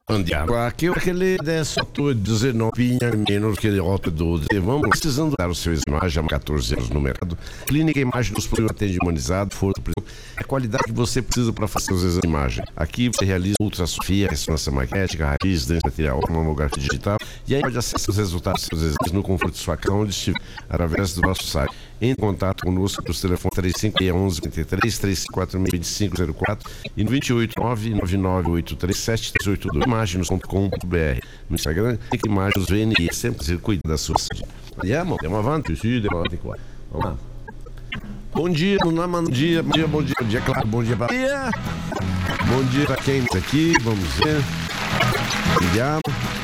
Andiamo aqui aquele 19 menos que rota 12. Vamos precisando dar o seu imagem há 14 anos no mercado. Clínica Imagem dos Produtos atende humanizado, a qualidade que você precisa para fazer os exames de imagem. Aqui você realiza ultrassonografia, ressonância magnética, raio-x, dente material, mamografia digital e aí pode acessar os resultados dos seus exames no conforto de sua casa, onde estiver, através do nosso site. Entre em contato conosco pelos telefones 3511-23, 346-2504 e no 289-9983-7382, imagens.com.br. No Instagram, Imagens VNI, sempre cuida da sua saúde. Andiamo avanti, sì, vamos lá. Bom dia, bom dia, claro, bom dia pra dia. Bom dia pra quem está aqui, vamos ver. Andiamo.